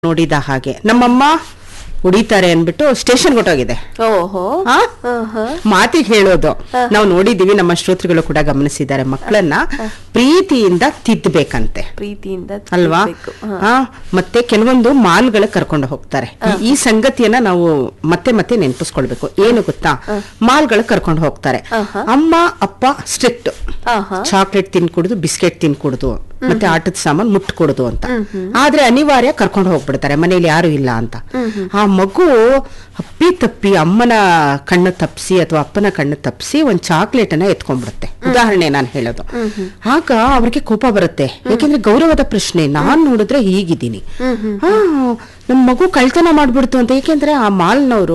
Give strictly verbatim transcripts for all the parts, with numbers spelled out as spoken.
ನೋಡಿದ ಹಾಗೆ ನಮ್ಮಮ್ಮ ಹೊಡಿತಾರೆ ಅನ್ಬಿಟ್ಟು ಸ್ಟೇಷನ್ ಹೊಟ್ಟೋಗಿದೆ. ಓಹೋ ಮಾತಿಗೆ ಹೇಳೋದು ನಾವು ನೋಡಿದೀವಿ, ನಮ್ಮ ಶ್ರೋತೃಗಳು ಕೂಡ ಗಮನಿಸಿದ್ದಾರೆ. ಮಕ್ಕಳನ್ನ ಪ್ರೀತಿಯಿಂದ ತಿದ್ದಬೇಕಂತೆ, ಪ್ರೀತಿಯಿಂದ ಅಲ್ವಾ? ಹಾ, ಮತ್ತೆ ಕೆಲವೊಂದು ಮಾಲ್ಗಳ ಕರ್ಕೊಂಡು ಹೋಗ್ತಾರೆ. ಈ ಸಂಗತಿಯನ್ನ ನಾವು ಮತ್ತೆ ಮತ್ತೆ ನೆನಪಿಸ್ಕೊಳ್ಬೇಕು. ಏನು ಗೊತ್ತಾ, ಮಾಲ್ಗಳ ಕರ್ಕೊಂಡು ಹೋಗ್ತಾರೆ. ಅಮ್ಮ ಅಪ್ಪ ಸ್ಟ್ರಿಕ್ಟ್, ಚಾಕ್ಲೇಟ್ ತಿನ್ಕೊಡುದು, ಬಿಸ್ಕೆಟ್ ತಿನ್ಕೊಡುದು, ಮತ್ತೆ ಆಟದ ಸಾಮಾನು ಮುಟ್ಕೊಡುದು ಅಂತ. ಆದ್ರೆ ಅನಿವಾರ್ಯ ಕರ್ಕೊಂಡು ಹೋಗ್ಬಿಡ್ತಾರೆ, ಮನೇಲಿ ಯಾರು ಇಲ್ಲ ಅಂತ. ಆ ಮಗು ಅಪ್ಪಿ ತಪ್ಪಿ ಅಮ್ಮನ ಕಣ್ಣು ತಪ್ಪಿಸಿ ಅಥವಾ ಅಪ್ಪನ ಕಣ್ಣು ತಪ್ಪಿಸಿ ಒಂದ್ ಚಾಕ್ಲೇಟ್ ಅನ್ನ ಎತ್ಕೊಂಡ್ಬಿಡುತ್ತೆ. ಉದಾಹರಣೆ ನಾನು ಹೇಳೋದು. ಆಗ ಅವ್ರಿಗೆ ಕೋಪ ಬರುತ್ತೆ, ಯಾಕೆಂದ್ರೆ ಗೌರವದ ಪ್ರಶ್ನೆ. ನಾನ್ ನೋಡಿದ್ರೆ ಹೀಗಿದ್ದೀನಿ, ಹಾ ನಮ್ ಮಗು ಕಳ್ತನ ಮಾಡ್ಬಿಡ್ತು ಅಂತ. ಏಕೆಂದ್ರೆ ಆ ಮಾಲ್ನವರು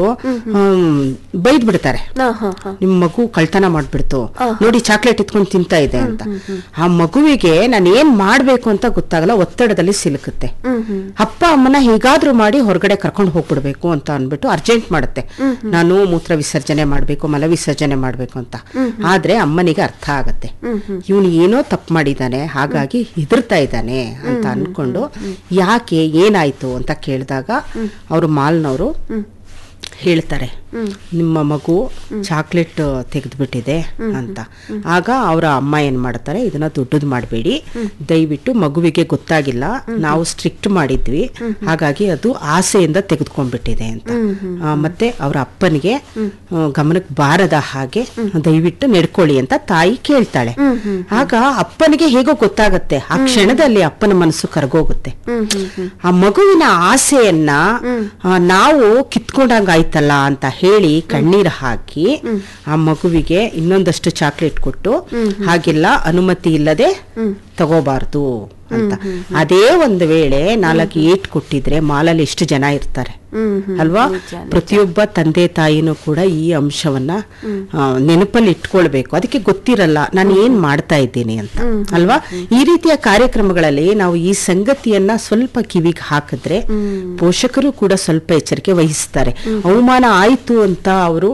ಬೈದ್ ಬಿಡ್ತಾರೆ, ನಿಮ್ ಮಗು ಕಳ್ತನ ಮಾಡ್ಬಿಡ್ತು ನೋಡಿ, ಚಾಕ್ಲೇಟ್ ಎತ್ಕೊಂಡು ತಿಂತಾ ಇದೆ ಅಂತ. ಆ ಮಗುವಿಗೆ ನಾನು ಏನ್ ಮಾಡ್ಬೇಕು ಅಂತ ಗೊತ್ತಾಗಲ್ಲ, ಒತ್ತಡದಲ್ಲಿ ಸಿಲುಕುತ್ತೆ. ಅಪ್ಪ ಅಮ್ಮನ ಹೇಗಾದ್ರೂ ಮಾಡಿ ಹೊರಗಡೆ ಕರ್ಕೊಂಡು ಹೋಗ್ಬಿಡ್ಬೇಕು ಅಂತ ಅನ್ಬಿಟ್ಟು ಅರ್ಜೆಂಟ್ ಮಾಡುತ್ತೆ, ನಾನು ಮೂತ್ರ ವಿಸರ್ಜನೆ ಮಾಡ್ಬೇಕು, ಮಲ ವಿಸರ್ಜನೆ ಮಾಡ್ಬೇಕು ಅಂತ. ಆದ್ರೆ ಅಮ್ಮನಿಗೆ ಅರ್ಥ ಆಗತ್ತೆ, ಇವನು ಏನೋ ತಪ್ಪು ಮಾಡಿದ್ದಾನೆ, ಹಾಗಾಗಿ ಹೆದರ್ತಾ ಇದ್ದಾನೆ ಅಂತ ಅನ್ಕೊಂಡು ಯಾಕೆ ಏನಾಯ್ತು ಅಂತ ಕೇಳಿದಾಗ ಅವರು ಮಾಲ್ನವರು ಹೇಳ್ತಾರೆ, ನಿಮ್ಮ ಮಗು ಚಾಕ್ಲೇಟ್ ತೆಗೆದ್ಬಿಟ್ಟಿದೆ ಅಂತ. ಆಗ ಅವರ ಅಮ್ಮ ಏನ್ ಮಾಡ್ತಾರೆ, ಇದನ್ನ ದೊಡ್ಡದು ಮಾಡಬೇಡಿ, ದಯವಿಟ್ಟು ಮಗುವಿಗೆ ಗೊತ್ತಾಗಿಲ್ಲ, ನಾವು ಸ್ಟ್ರಿಕ್ಟ್ ಮಾಡಿದ್ವಿ, ಹಾಗಾಗಿ ಅದು ಆಸೆಯಿಂದ ತೆಗೆದುಕೊಂಡ್ಬಿಟ್ಟಿದೆ ಅಂತ. ಮತ್ತೆ ಅವರ ಅಪ್ಪನಿಗೆ ಗಮನಕ್ಕೆ ಬಾರದ ಹಾಗೆ ದಯವಿಟ್ಟು ನಡ್ಕೊಳ್ಳಿ ಅಂತ ತಾಯಿ ಕೇಳ್ತಾಳೆ. ಆಗ ಅಪ್ಪನಿಗೆ ಹೇಗೋ ಗೊತ್ತಾಗತ್ತೆ, ಆ ಕ್ಷಣದಲ್ಲಿ ಅಪ್ಪನ ಮನಸ್ಸು ಕರಗೋಗುತ್ತೆ. ಆ ಮಗುವಿನ ಆಸೆಯನ್ನ ನಾವು ಕಿತ್ಕೊಂಡಂಗ ಆಯ್ತಲ್ಲ ಅಂತ ಹೇಳಿ ಕಣ್ಣೀರು ಹಾಕಿ ಆ ಮಗುವಿಗೆ ಇನ್ನೊಂದಷ್ಟು ಚಾಕ್ಲೇಟ್ ಕೊಟ್ಟು, ಹಾಗೆಲ್ಲ ಅನುಮತಿ ಇಲ್ಲದೆ ತಗೋಬಾರ್ದು ಅಂತ. ಅದೇ ಒಂದು ವೇಳೆ ನಾಲ್ಕು ಏಟ್ ಕೊಟ್ಟಿದ್ರೆ ಮಾಲಲ್ಲಿ ಎಷ್ಟು ಜನ ಇರ್ತಾರೆ ಅಲ್ವಾ? ಪ್ರತಿಯೊಬ್ಬ ತಂದೆ ತಾಯಿನೂ ಕೂಡ ಈ ಅಂಶವನ್ನ ನೆನಪಲ್ಲಿ ಇಟ್ಕೊಳ್ಬೇಕು. ಅದಕ್ಕೆ ಗೊತ್ತಿರಲ್ಲ ನಾನು ಏನ್ ಮಾಡ್ತಾ ಇದ್ದೀನಿ ಅಂತ, ಅಲ್ವಾ? ಈ ರೀತಿಯ ಕಾರ್ಯಕ್ರಮಗಳಲ್ಲಿ ನಾವು ಈ ಸಂಗತಿಯನ್ನ ಸ್ವಲ್ಪ ಕಿವಿಗೆ ಹಾಕಿದ್ರೆ ಪೋಷಕರು ಕೂಡ ಸ್ವಲ್ಪ ಎಚ್ಚರಿಕೆ ವಹಿಸ್ತಾರೆ. ಅವಮಾನ ಆಯ್ತು ಅಂತ ಅವರು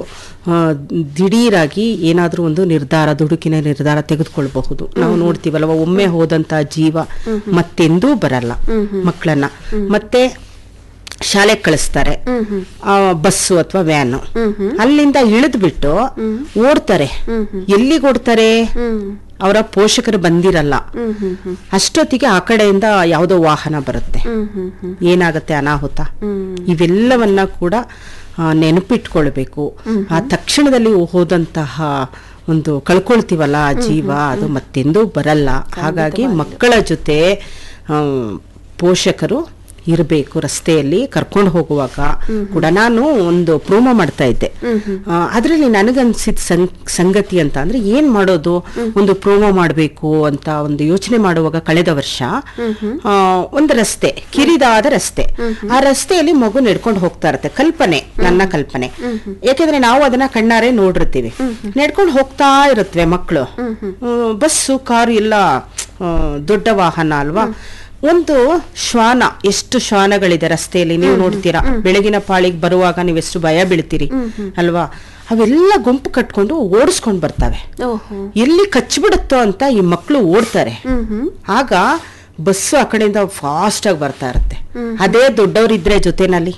ದಿಢೀರಾಗಿ ಏನಾದ್ರೂ ಒಂದು ನಿರ್ಧಾರ, ದುಡುಕಿನ ನಿರ್ಧಾರ ತೆಗೆದುಕೊಳ್ಬಹುದು. ನಾವು ನೋಡ್ತೀವಲ್ವ, ಒಮ್ಮೆ ಹೋದಂತ ಜೀವ ಮತ್ತೆಂದೂ ಬರಲ್ಲ. ಮಕ್ಕಳನ್ನ ಮತ್ತೆ ಶಾಲೆಗೆ ಕಳಿಸ್ತಾರೆ, ಬಸ್ಸು ಅಥವಾ ವ್ಯಾನು, ಅಲ್ಲಿಂದ ಇಳಿದು ಬಿಟ್ಟು ಓಡ್ತಾರೆ. ಎಲ್ಲಿಗೆ ಓಡ್ತಾರೆ? ಅವರ ಪೋಷಕರು ಬಂದಿರಲ್ಲ, ಅಷ್ಟೊತ್ತಿಗೆ ಆ ಕಡೆಯಿಂದ ಯಾವುದೋ ವಾಹನ ಬರುತ್ತೆ, ಏನಾಗತ್ತೆ ಅನಾಹುತ. ಇವೆಲ್ಲವನ್ನ ಕೂಡ ನೆನಪಿಟ್ಕೊಳ್ಬೇಕು. ಆ ತಕ್ಷಣದಲ್ಲಿ ಹೋದಂತಹ ಒಂದು ಕಳ್ಕೊಳ್ತೀವಲ್ಲ ಆ ಜೀವ, ಅದು ಮತ್ತೆಂದೂ ಬರಲ್ಲ. ಹಾಗಾಗಿ ಮಕ್ಕಳ ಜೊತೆ ಪೋಷಕರು ಇರಬೇಕು. ರಸ್ತೆಯಲ್ಲಿ ಕರ್ಕೊಂಡು ಹೋಗುವಾಗ ಕೂಡ ನಾನು ಒಂದು ಪ್ರೋಮೋ ಮಾಡ್ತಾ ಇದ್ದೆ, ಅದರಲ್ಲಿ ನನಗನ್ಸಿದ ಸಂಗತಿ ಅಂತ ಅಂದ್ರೆ ಏನ್ ಮಾಡೋದು, ಒಂದು ಪ್ರೋಮೋ ಮಾಡಬೇಕು ಅಂತ ಒಂದು ಯೋಚನೆ ಮಾಡುವಾಗ ಕಳೆದ ವರ್ಷ ಒಂದು ರಸ್ತೆ, ಕಿರಿದಾದ ರಸ್ತೆ, ಆ ರಸ್ತೆಯಲ್ಲಿ ಮಗು ನಡ್ಕೊಂಡು ಹೋಗ್ತಾ ಇರತ್ತೆ. ಕಲ್ಪನೆ, ನನ್ನ ಕಲ್ಪನೆ, ಯಾಕೆಂದ್ರೆ ನಾವು ಅದನ್ನ ಕಣ್ಣಾರೆ ನೋಡಿರ್ತೀವಿ. ನಡ್ಕೊಂಡು ಹೋಗ್ತಾ ಇರುತ್ತವೆ ಮಕ್ಕಳು, ಬಸ್ಸು ಕಾರು ಎಲ್ಲ ದೊಡ್ಡ ವಾಹನ ಅಲ್ವಾ. ಒಂದು ಶ್ವಾನ, ಎಷ್ಟು ಶ್ವಾನಗಳಿದೆ ರಸ್ತೆಯಲ್ಲಿ ನೀವು ನೋಡ್ತೀರಾ. ಬೆಳಗಿನ ಪಾಳಿಗೆ ಬರುವಾಗ ನೀವೆಷ್ಟು ಭಯ ಬೀಳ್ತೀರಿ ಅಲ್ವಾ. ಅವೆಲ್ಲ ಗುಂಪು ಕಟ್ಕೊಂಡು ಓಡಿಸ್ಕೊಂಡ್ ಬರ್ತವೆ. ಎಲ್ಲಿ ಕಚ್ಚಿಬಿಡುತ್ತೋ ಅಂತ ಈ ಮಕ್ಕಳು ಓಡ್ತಾರೆ. ಆಗ ಬಸ್ಸು ಆ ಕಡೆಯಿಂದ ಫಾಸ್ಟ್ ಆಗಿ ಬರ್ತಾ ಇರುತ್ತೆ. ಅದೇ ದೊಡ್ಡವರಿದ್ರೆ ಜೊತೆನಲ್ಲಿ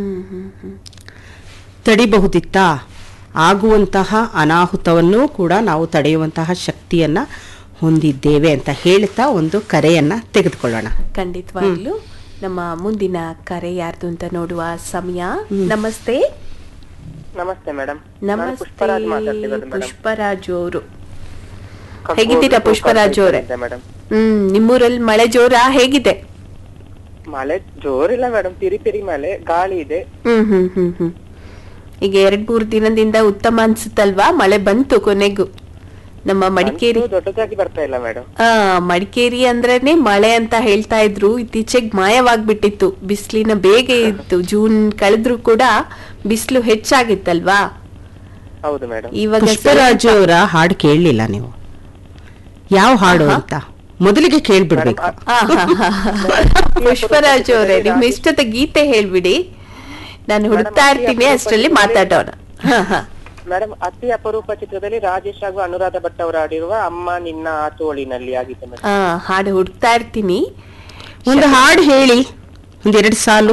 ತಡಿಬಹುದಿತ್ತಾ? ಆಗುವಂತಹ ಅನಾಹುತವನ್ನು ಕೂಡ ನಾವು ತಡೆಯುವಂತಹ ಶಕ್ತಿಯನ್ನ ಹೊಂದಿದ್ದೇವೆ ಅಂತ ಹೇಳ್ತಾ ಒಂದು ಕರೆಯನ್ನ ತೆಗೆದುಕೊಳ್ಳೋಣ. ಖಂಡಿತವಾಗ್ಲೂ ನಮ್ಮ ಮುಂದಿನ ಕರೆ ಯಾರ್ದು ಅಂತ ನೋಡುವ ಸಮಯ. ನಮಸ್ತೆ. ನಮಸ್ತೆ ಮೇಡಮ್. ನಮಸ್ತೆ ಪುಷ್ಪರಾಜ್ ಅವರು, ಹೇಗಿದ್ದೀರಾ ಪುಷ್ಪರಾಜ್ ಅವರೇ? ಹ್ಮ್, ನಿಮ್ಮೂರಲ್ಲಿ ಮಳೆ ಜೋರಾ, ಹೇಗಿದೆ? ಮಳೆ ಜೋರಿಲ್ಲ ಮೇಡಮ್, ತಿರಿ ತಿರಿ ಮಳೆ, ಗಾಳಿ ಇದೆ. ಹ್ಮ್ ಹ್ಮ್ ಹ್ಮ್ ಹ್ಮ್ ಈಗ ಎರಡ್ ಮೂರ್ ದಿನದಿಂದ ಉತ್ತಮ ಅನ್ಸುತ್ತಲ್ವಾ? ಮಳೆ ಬಂತು ಕೊನೆಗೂ. ನಮ್ಮ ಮಡಿಕೇರಿ ದೊಡ್ಡದಾಗಿ ಬರ್ತಾ ಇಲ್ಲ ಮೇಡಮ್. ಆ ಮಡಿಕೇರಿ ಅಂದ್ರೇನೆ ಮಳೆ ಅಂತ ಹೇಳ್ತಾ ಇದ್ರು, ಇತ್ತೀಚೆಗೆ ಮಾಯವಾಗ್ಬಿಟ್ಟಿತ್ತು. ಬಿಸಿಲಿನ ಬೇಗ ಇತ್ತು, ಜೂನ್ ಕಳೆದ್ರು ಕೂಡ ಬಿಸಿಲು ಹೆಚ್ಚಾಗಿತ್ತಲ್ವಾ? ಹೌದು ಮೇಡಮ್. ಇವಾಗ ಪುಷ್ಪರಾಜು ಅವರ ಹಾಡು ಕೇಳಲಿಲ್ಲ ನೀವು? ಯಾವ ಹಾಡು ಅಂತ ಮೊದಲಿಗೆ ಕೇಳ್ಬಿಡ್ಬೇಕು. ಪುಷ್ಪರಾಜು ಅವರೇ, ನಿಮ್ ಇಷ್ಟದ ಗೀತೆ ಹೇಳ್ಬಿಡಿ, ನಾನು ಹುಡುಕ್ತಾ ಇರ್ತೀನಿ, ಅಷ್ಟರಲ್ಲಿ ಮಾತಾಡೋಣ. ಮೇಡಮ್, ಅತಿ ಅಪರೂಪ ಚಿತ್ರದಲ್ಲಿ ರಾಜೇಶ್ ಹಾಗೂ ಅನುರಾಧ ಭಟ್ ಅವರು ಆಡಿರುವ ಅಮ್ಮ ನಿನ್ನ ಆ ತೋಳಿನಲ್ಲಿ ಆಗಿತ್ತು ಮೇಡಮ್. ಹಾಡು ಹುಡುಕ್ತಾ ಇರ್ತೀನಿ, ಒಂದು ಹಾಡು ಹೇಳಿ. ಒಂದೆರಡು ಸಾಲು